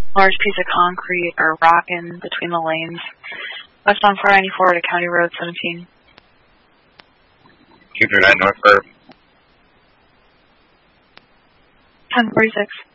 large piece of concrete or rock in between the lanes. West on 494 to County Road 17. 239 North Curve. 1046.